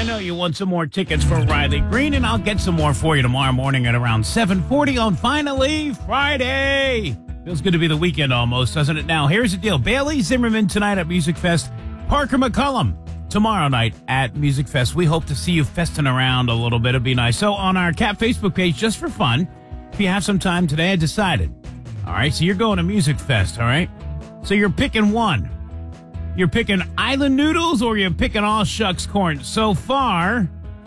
I know you want some more tickets for Riley Green, and I'll get some more for you tomorrow morning at around 7:40 on Finally Friday. Feels good to be the weekend almost, doesn't it? Now, here's the deal. Bailey Zimmerman tonight at Music Fest. Parker McCullum tomorrow night at Music Fest. We hope to see you festing around a little bit. It'd be nice. So on our Cat Facebook page, just for fun, if you have some time today, I decided. All right, so you're going to Music Fest, all right? So you're picking one. You're picking Island Noodles or you're picking All Shucks Corn. So far,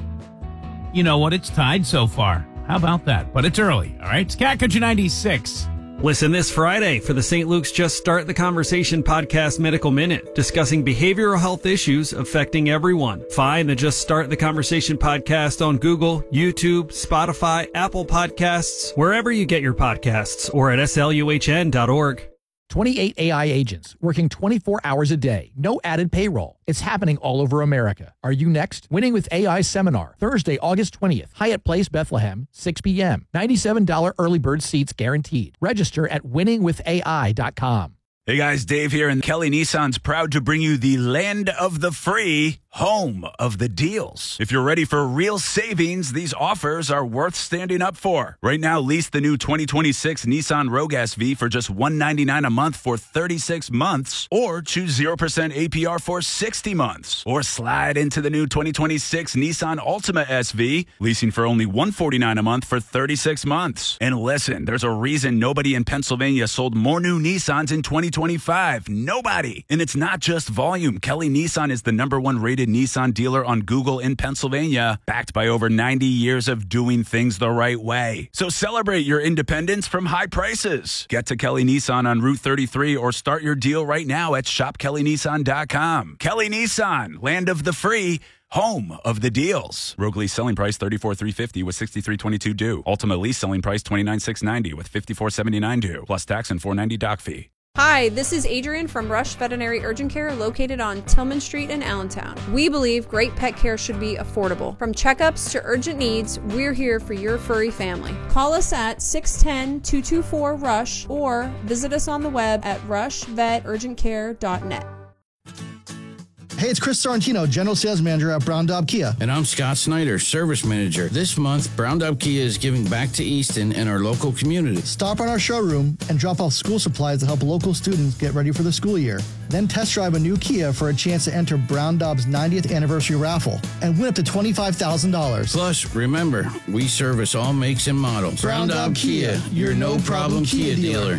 you know what? It's tied so far. How about that? But it's early, all right? It's Cat Country 96. Listen this Friday for the St. Luke's Just Start the Conversation podcast Medical Minute, discussing behavioral health issues affecting everyone. Find the Just Start the Conversation podcast on Google, YouTube, Spotify, Apple Podcasts, wherever you get your podcasts, or at sluhn.org. 28 AI agents working 24 hours a day. No added payroll. It's happening all over America. Are you next? Winning with AI seminar, Thursday, August 20th. Hyatt Place, Bethlehem, 6 p.m. $97 early bird seats guaranteed. Register at winningwithai.com. Hey guys, Dave here, and Kelly Nissan's proud to bring you the land of the free, home of the deals. If you're ready for real savings, these offers are worth standing up for. Right now, lease the new 2026 Nissan Rogue SV for just $199 a month for 36 months, or choose 0% APR for 60 months. Or slide into the new 2026 Nissan Altima SV, leasing for only $149 a month for 36 months. And listen, there's a reason nobody in Pennsylvania sold more new Nissans in 2025. Nobody. And it's not just volume. Kelly Nissan is the #1 rated Nissan dealer on Google in Pennsylvania, backed by over 90 years of doing things the right way. So celebrate your independence from high prices. Get to Kelly Nissan on Route 33 or start your deal right now at shopkellynissan.com. Kelly Nissan, land of the free, home of the deals. Rogue lease selling price $34,350 with $63,22 due. Ultimate lease selling price $29,690 with $54,79 due, plus tax and $490 doc fee. Hi, this is Adrian from Rush Veterinary Urgent Care located on Tillman Street in Allentown. We believe great pet care should be affordable. From checkups to urgent needs, we're here for your furry family. Call us at 610-224-RUSH or visit us on the web at rushveturgentcare.net. Hey, it's Chris Sorrentino, General Sales Manager at Brown Daub Kia. And I'm Scott Snyder, Service Manager. This month, Brown Daub Kia is giving back to Easton and our local community. Stop on our showroom and drop off school supplies to help local students get ready for the school year. Then test drive a new Kia for a chance to enter Brown Daub's 90th anniversary raffle and win up to $25,000. Plus, remember, we service all makes and models. Brown Daub Kia, your no-problem Kia dealer.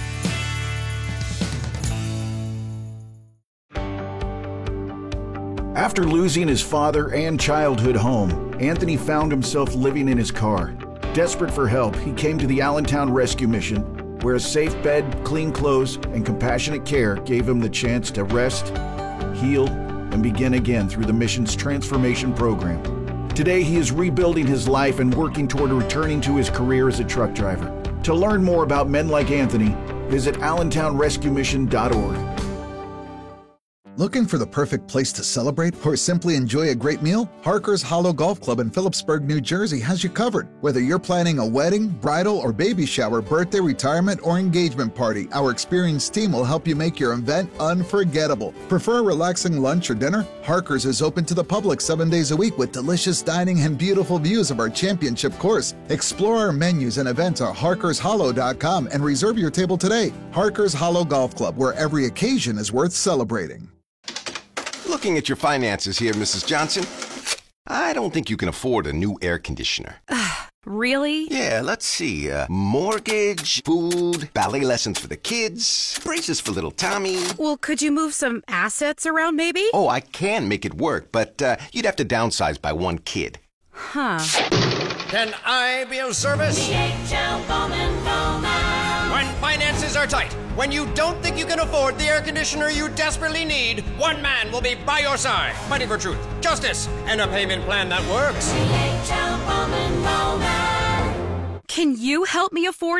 After losing his father and childhood home, Anthony found himself living in his car. Desperate for help, he came to the Allentown Rescue Mission, where a safe bed, clean clothes, and compassionate care gave him the chance to rest, heal, and begin again through the mission's transformation program. Today, he is rebuilding his life and working toward returning to his career as a truck driver. To learn more about men like Anthony, visit allentownrescuemission.org. Looking for the perfect place to celebrate or simply enjoy a great meal? Harker's Hollow Golf Club in Phillipsburg, New Jersey has you covered. Whether you're planning a wedding, bridal, or baby shower, birthday, retirement, or engagement party, our experienced team will help you make your event unforgettable. Prefer a relaxing lunch or dinner? Harker's is open to the public 7 days a week with delicious dining and beautiful views of our championship course. Explore our menus and events at harkershollow.com and reserve your table today. Harker's Hollow Golf Club, where every occasion is worth celebrating. Looking at your finances here, Mrs. Johnson. I don't think you can afford a new air conditioner. Really? Yeah, let's see. Mortgage, food, ballet lessons for the kids, braces for little Tommy. Well, could you move some assets around maybe? Oh, I can make it work, but you'd have to downsize by one kid. Huh. Can I be of service? DHL Bowman Bowman. When finances are tight, when you don't think you can afford the air conditioner you desperately need, one man will be by your side, fighting for truth, justice, and a payment plan that works. DHL Bowman Bowman. Can you help me afford